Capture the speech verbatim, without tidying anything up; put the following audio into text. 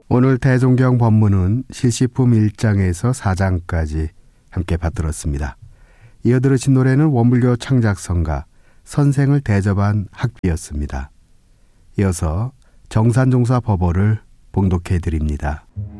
오늘 대종경 법문은 실시품 일 장에서 사 장까지 함께 받들었습니다. 이어 들으신 노래는 원불교 창작성가 선생을 대접한 학비였습니다. 이어서 정산종사 법어를 봉독해 드립니다.